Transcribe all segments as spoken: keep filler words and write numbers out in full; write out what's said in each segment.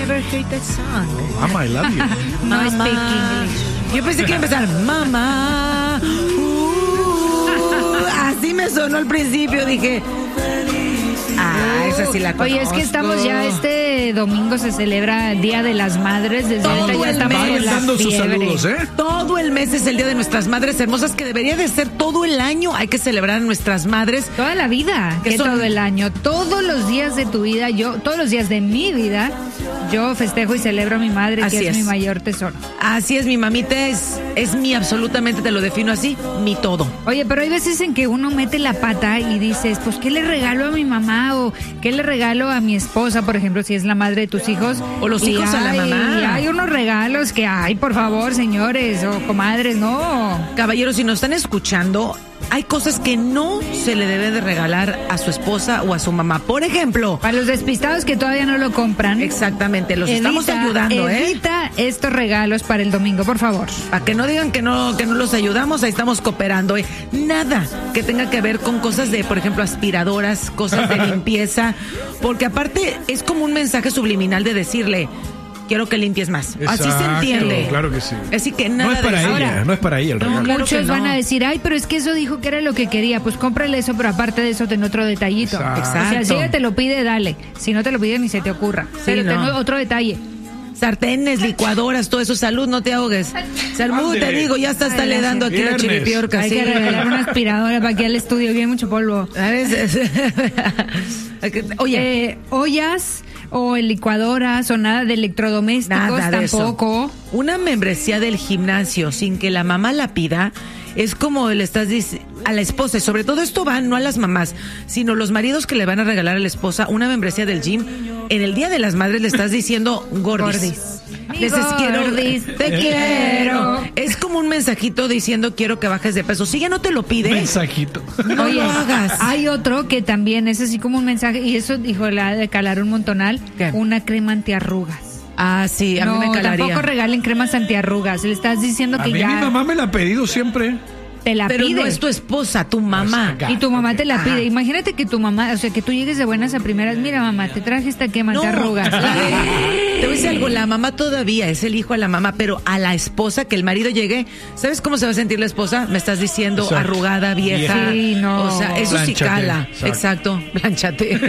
never heard that song. Oh, mama, I love you. No speak English. Yo pensé que iba a empezar, mamá. Uh, así me sonó al principio, dije. Ah, esa sí la conozco. Oye, es que estamos ya, este domingo se celebra el Día de las Madres. Desde Todo ahorita ya el estamos mes con la dando sus fiebre. saludos, ¿eh? Todo el mes es el Día de nuestras Madres Hermosas, que debería de ser todo el año. Hay que celebrar a nuestras madres. Toda la vida, ¿Qué que son? todo el año, todos los días de tu vida, yo, todos los días de mi vida, yo festejo y celebro a mi madre, Así que es, es. mi mayor tesoro. Así es, mi mamita es, es mi absolutamente, te lo defino así, mi todo. Oye, pero hay veces en que uno mete la pata y dices, pues, ¿qué le regalo a mi mamá? O ¿qué le regalo a mi esposa, por ejemplo, si es la madre de tus hijos? O los Y hijos a la hay- mamá. y hay unos regalos que, ay, por favor, señores o comadres, no. Caballeros, si nos están escuchando, hay cosas que no se le debe de regalar a su esposa o a su mamá. Por ejemplo, Para los despistados que todavía no lo compran. exactamente, los estamos evita- ayudando, ¿eh? Evita estos regalos para el domingo, por favor. Para que no digan que no, que no los ayudamos, ahí estamos cooperando, ¿eh? Nada que tenga que ver con cosas de, por ejemplo, aspiradoras, cosas de limpieza, porque aparte es como un mensaje subliminal de decirle, quiero que limpies más. Así se Exacto, entiende. claro que sí. Así que nada No es para de eso. ella, Ahora, no es para ella el no, regalo. claro que Muchos no. van a decir, ay, pero es que eso dijo que era lo que quería. Pues cómprale eso, pero aparte de eso, ten otro detallito. Exacto. O sea, si ella te lo pide, dale. Si no te lo pide, ni se te ocurra. Pero no. ten otro detalle. Sartenes, licuadoras, todo eso. Salud, no te ahogues. Salud, Ande. te digo, ya está, está Ay, le dando aquí la Viernes. chiripiorca. Hay sí. que regalar una aspiradora para aquí al estudio. Viene mucho polvo. ¿Sabes? Oye, Eh, ollas o licuadoras o nada de electrodomésticos nada de tampoco. eso. Una membresía del gimnasio sin que la mamá la pida es como le estás diciendo a la esposa, y sobre todo esto va no a las mamás, sino los maridos que le van a regalar a la esposa una membresía del gym. En el Día de las Madres le estás diciendo gordis. Gordis. Mi Les es, quiero, gordis, te te quiero. quiero. Es como un mensajito diciendo quiero que bajes de peso. Si ya no te lo pide, Mensajito. no Oye, lo hagas. hay otro que también es así como un mensaje, y eso, hijo, la ha de calar un montonal, ¿Qué? una crema antiarrugas. Ah, sí, a no, mí me calaría. tampoco regalen cremas antiarrugas. Le estás diciendo A que mí ya mi mamá me la ha pedido siempre. te la Pero pide. no es tu esposa, tu mamá. Pues, Y tu mamá te la Ajá. pide. Imagínate que tu mamá, o sea, que tú llegues de buenas a primeras. Mira, mamá, te traje esta crema No, antiarrugas. la- te voy a decir algo, la mamá todavía es el hijo a la mamá, pero a la esposa, que el marido llegue, ¿sabes cómo se va a sentir la esposa? Me estás diciendo Exacto. arrugada, vieja. Vieja. Sí, no. O sea, eso sí Plánchate, cala. exacto. Exacto, planchate.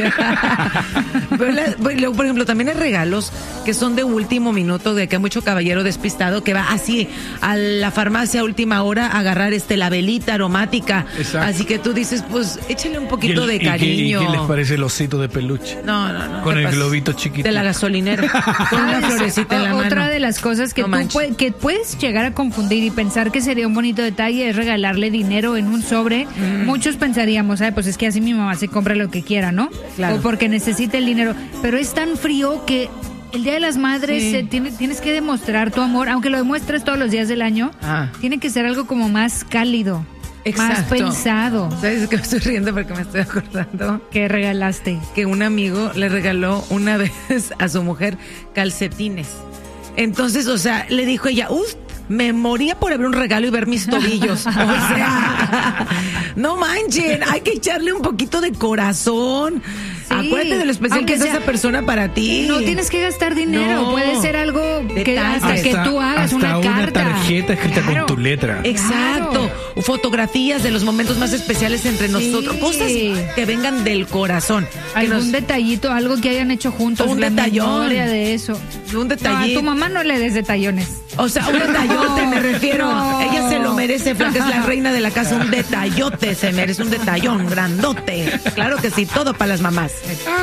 Pero la- pues, luego, por ejemplo, también hay regalos que son de último minuto, de que hay mucho caballero despistado que va así a la farmacia a última hora a agarrar este la velita aromática. Exacto. Así que tú dices, pues échale un ¿Y poquito el- de y qué- cariño. ¿Y qué les parece el osito de peluche? No, no, no. Con ¿qué el pasa? globito chiquito. De la gasolinera. Con una ¿Sabes? florecita en la O- mano. Otra de las cosas que No tú manches. puede- que puedes llegar a confundir y pensar que sería un bonito detalle es regalarle dinero en un sobre. Muchos pensaríamos, ay, pues es que así mi mamá se compra lo que quiera, ¿no? Claro. O porque necesita el dinero. Pero es tan frío que el Día de las Madres Sí. eh, tiene- tienes que demostrar tu amor, aunque lo demuestres todos los días del año. Ah. Tiene que ser algo como más cálido, más Exacto. pensado. ¿Sabes que me estoy riendo porque me estoy acordando? Que regalaste. Que un amigo le regaló una vez a su mujer calcetines. Entonces, o sea, le dijo ella, uff, me moría por abrir un regalo y ver mis tobillos. O sea, no manchen, hay que echarle un poquito de corazón. Sí, Acuérdate de lo especial aunque que es sea- esa persona para ti. No tienes que gastar dinero, No. puede ser algo que Detalles. hasta que Hasta- tú hagas hasta una una carta. tarjeta escrita con Claro. tu letra. Exacto, fotografías de los momentos más especiales entre Sí. nosotros, cosas que vengan del corazón. Que Algún nos- detallito, algo que hayan hecho juntos, Un la detallón. memoria de eso. Un No, a detallito. tu mamá no le des detallones. O sea, un detallote me refiero. No. Ella se lo merece, Flaca, es la reina de la casa. Un detallote se merece, un detallón grandote. Claro que sí, todo para las mamás.